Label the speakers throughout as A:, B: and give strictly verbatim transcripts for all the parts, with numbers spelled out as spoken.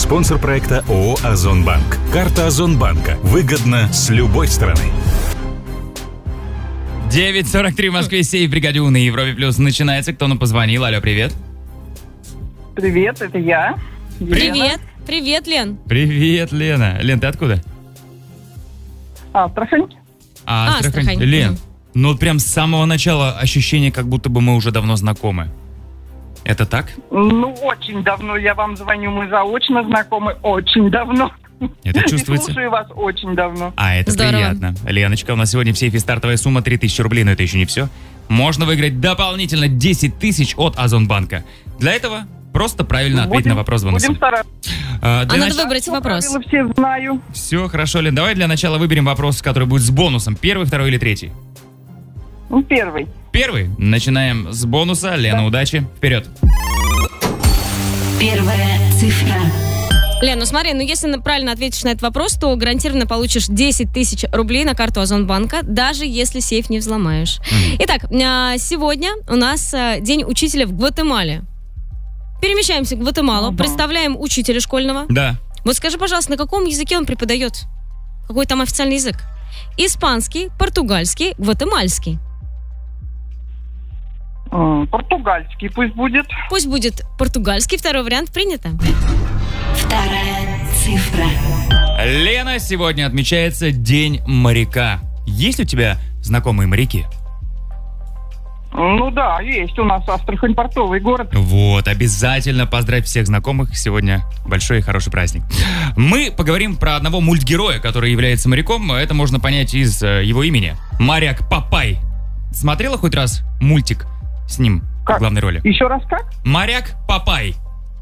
A: Спонсор проекта ООО «Озонбанк». Карта Озонбанка. Выгодно с любой стороны.
B: девять сорок три в Москве, сейф бригаде У на Европе Плюс начинается. Кто нам позвонил? Алло, привет.
C: Привет, это я. Елена.
D: Привет. Привет, Лен.
B: Привет, Лена. Лен, ты откуда?
C: Астрахань.
B: А, Астрахань.
D: Астрахань.
B: Лен,
D: Мгм.
B: ну вот прям с самого начала ощущение, как будто бы мы уже давно знакомы. Это так?
C: Ну, очень давно я вам звоню, мы заочно знакомы очень давно.
B: Это
C: И
B: чувствуется?
C: слушаю вас очень давно.
B: А, это
D: Здорово.
B: приятно. Леночка, у нас сегодня в сейфе стартовая сумма три тысячи рублей, но это еще не все. Можно выиграть дополнительно десять тысяч от Озонбанка. Для этого просто правильно ответь
C: Будем-
B: на вопрос бонуса.
C: Будем стараться.
B: А,
D: А
B: для
D: надо
B: нач-
D: выбрать вопрос.
C: Правила все знаю.
B: Все, хорошо, Лен. Давай для начала выберем вопрос, который будет с бонусом. Первый, второй или третий?
C: Ну, первый.
B: Первый. Начинаем с бонуса. Лена, удачи. Вперед.
E: Первая цифра.
D: Лен, ну смотри, ну если на- правильно ответишь на этот вопрос, то гарантированно получишь десять тысяч рублей на карту Озонбанка, даже если сейф не взломаешь. Итак, а, сегодня у нас а, День учителя в Гватемале. Перемещаемся в Гватемалу,
C: Ага.
D: представляем учителя школьного.
B: Да.
D: Вот скажи, пожалуйста, на каком языке он преподает? Какой там официальный язык? Испанский, португальский, гватемальский.
C: М, Португальский пусть будет.
D: Пусть будет португальский, второй вариант принято.
E: Вторая цифра.
B: Лена, сегодня отмечается День моряка. Есть у тебя знакомые моряки?
C: Ну да, есть у нас Астрахань, портовый город.
B: Вот, обязательно поздравь всех знакомых. Сегодня большой и хороший праздник. Мы поговорим про одного мультгероя, который является моряком. Это можно понять из э, его имени. Моряк Папай. Смотрела хоть раз мультик с ним в
C: Как?
B: главной роли?
C: Еще раз как?
B: Моряк Папай.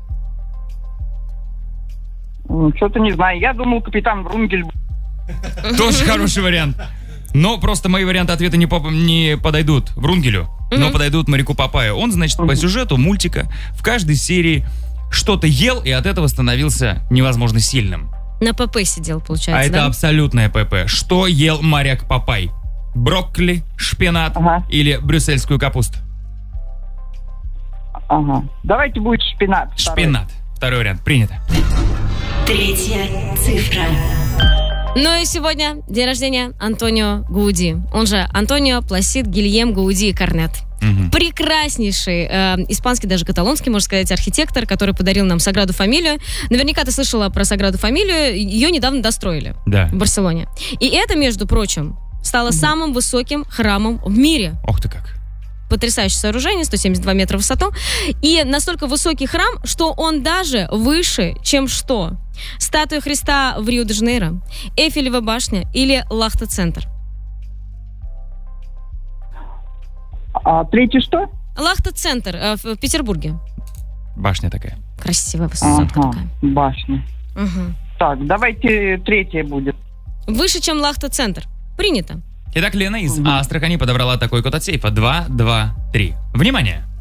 C: М, Что-то не знаю. Я думал, капитан Врунгель.
B: Тоже хороший вариант. Но просто мои варианты ответа не, поп- не подойдут Врунгелю, но
D: Мгм.
B: подойдут моряку Папаю. Он, значит, по сюжету мультика в каждой серии что-то ел и от этого становился невозможно сильным.
D: На ПП сидел,
B: А
D: получается,
B: это
D: да?
B: абсолютное ПП. Что ел моряк Папай? Брокколи, шпинат
C: Ага.
B: или брюссельскую капусту?
C: Ага. Давайте будет шпинат. второй.
B: Шпинат. Второй вариант. Принято.
E: Третья цифра.
D: Ну и сегодня день рождения Антонио Гауди. Он же Антонио Пласид Гильем Гауди Корнет.
B: Мгм.
D: Прекраснейший э, испанский, даже каталонский, можно сказать, архитектор, который подарил нам Саграду Фамилию. Наверняка ты слышала про Саграду Фамилию. Ее недавно достроили
B: Да.
D: в Барселоне. И это, между прочим, стало самым высоким храмом в мире.
B: Ох ты как.
D: Потрясающее сооружение, сто семьдесят два метра в высоту. И настолько высокий храм, что он даже выше, чем что? Статуя Христа в Рио-де-Жанейро, Эйфелева башня или Лахта-центр.
C: А третий что?
D: Лахта-центр э, в Петербурге.
B: Башня такая.
D: Красивая высотка
C: Ага,
D: такая.
C: башня.
D: Мгм.
C: Так, давайте третье будет.
D: Выше, чем Лахта-центр. Принято.
B: Итак, Лена из Астрахани подобрала такой код от сейфа. два, два, три. Внимание!